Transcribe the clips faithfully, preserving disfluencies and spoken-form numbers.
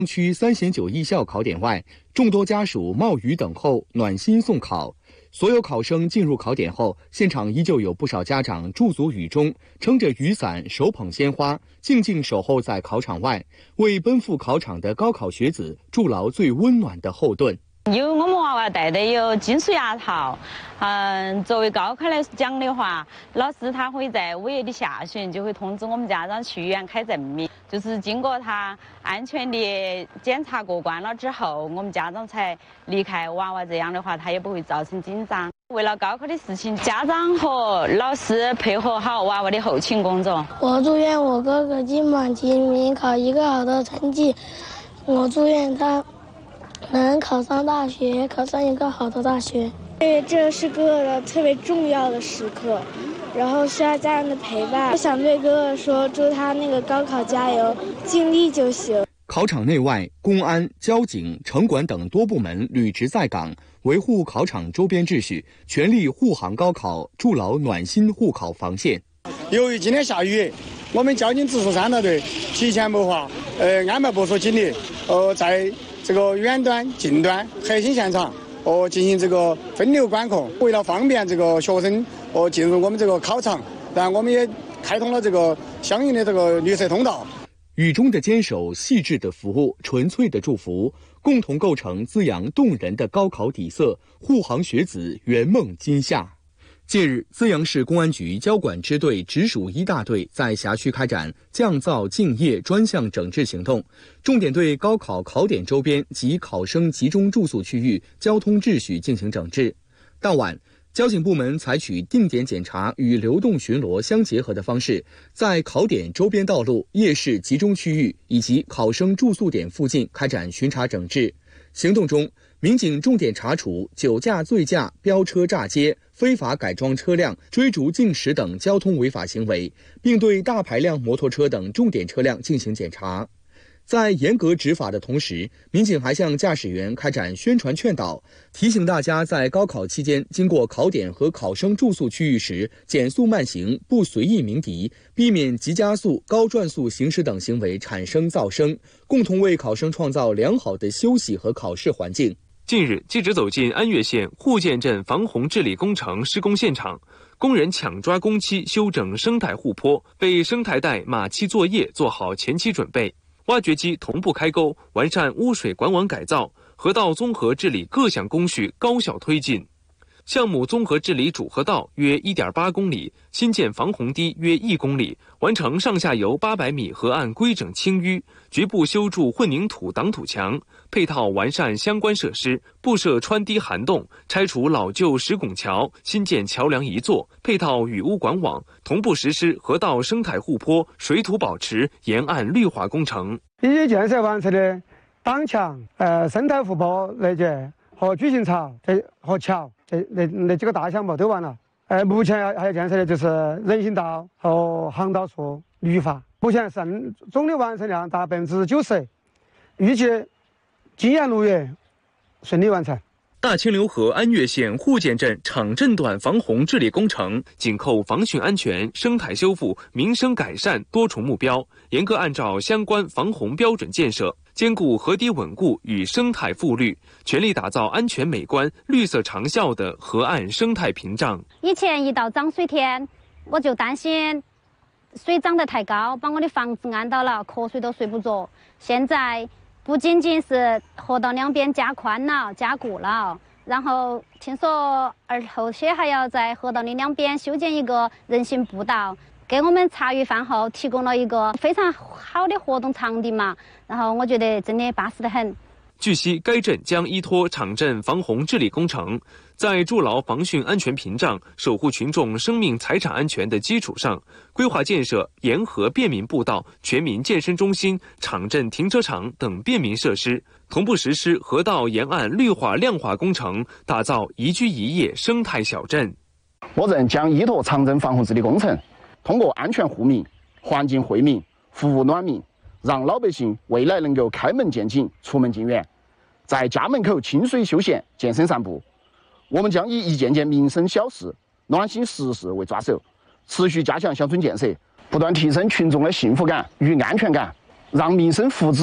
区三贤九艺校考点外，众多家属冒雨等候，暖心送考。所有考生进入考点后，现场依旧有不少家长驻足雨中，撑着雨伞，手捧鲜花，静静守候在考场外，为奔赴考场的高考学子筑牢最温暖的后盾。 有我们娃娃戴的有金属牙套，嗯，作为高考来讲的话，老师他会在五月的下旬就会通知我们家长去医院开证明，就是经过他安全的检查过关了之后，我们家长才离开娃娃，这样的话他也不会造成紧张。为了高考的事情，家长和老师配合好娃娃的后勤工作。 我祝愿我哥哥金榜题名，考一个好的成绩。我祝愿他能考上大学，考上一个好的大学。 因为这是哥哥的特别重要的时刻，然后需要家人的陪伴。我想对哥哥说，祝他那个高考加油，尽力就行。 考场内外，公安、交警、城管等多部门履职在岗，维护考场周边秩序，全力护航高考，筑牢暖心护考防线。 由于今天下雨，我们交警直属三大队提前谋划，呃，安排部署警力，呃，在这个远端、近端、核心现场，哦，进行这个分流管控。为了方便这个学生哦进入我们这个考场，然后我们也开通了这个相应的这个绿色通道。 雨中的坚守，细致的服务，纯粹的祝福，共同构成滋养动人的高考底色，护航学子圆梦今夏。近日，资阳市公安局交管支队直属一大队在辖区开展降噪静夜专项整治行动，重点对高考考点周边及考生集中住宿区域交通秩序进行整治。当晚，交警部门采取定点检查与流动巡逻相结合的方式，在考点周边道路、夜市集中区域以及考生住宿点附近开展巡查整治。行动中，民警重点查处酒驾、醉驾、飙车炸街、非法改装车辆、追逐竞驶等交通违法行为，并对大排量摩托车等重点车辆进行检查。在严格执法的同时，民警还向驾驶员开展宣传劝导，提醒大家在高考期间经过考点和考生住宿区域时减速慢行，不随意鸣笛，避免急加速、高转速行驶等行为产生噪声，共同为考生创造良好的休息和考试环境。 近日，记者走进安岳县户建镇防洪治理工程施工现场，工人抢抓工期修整生态护坡，为生态带码期作业做好前期准备。挖掘机同步开沟，完善污水管网改造，河道综合治理各项工序高效推进。项目综合治理主河道约 一点八公里，新建防洪堤约一公里，完成上下游八百米河岸规整清淤，局部修筑混凝土挡土墙，配套完善相关设施，布设穿堤涵洞，拆除老旧石拱桥，新建桥梁一座，配套雨污管网，同步实施河道生态护坡、水土保持、沿岸绿化工程。 已经建设完成的挡墙、呃生态护坡那些和矩形槽这和桥这那那几个大项目都完了。呃，目前还要建设的就是人行道和航道处绿化。目前剩总的完成量达百分之九十，预计今年六月顺利完成。 大清流河安岳县户建镇场镇段防洪治理工程紧扣防汛安全、生态修复、民生改善多重目标，严格按照相关防洪标准建设，兼顾河堤稳固与生态复绿，全力打造安全美观、绿色长效的河岸生态屏障。 以前一到涨水天，我就担心水涨得太高，把我的房子按到了，瞌睡都睡不着。现在不仅仅是河道两边加宽了、加固了，然后听说而后些还要在河道的两边修建一个人行步道，给我们茶余饭后提供了一个非常好的活动场地嘛。然后我觉得真的巴适得很。 据悉，该镇将依托场镇防洪治理工程，在筑牢防汛安全屏障、守护群众生命财产安全的基础上，规划建设沿河便民步道、全民健身中心、场镇停车场等便民设施，同步实施河道沿岸绿化亮化工程，打造宜居宜业生态小镇。 我镇将依托场镇防洪治理工程，通过安全护民、环境惠民、服务暖民，让老百姓未来能够开门见井、出门进园，在家门口清水休闲、健身散步。我们将以一件件民生小事、暖心实事为抓手，持续加强乡村建设，不断提升群众的幸福感与安全感，让民生福祉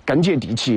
更接地气。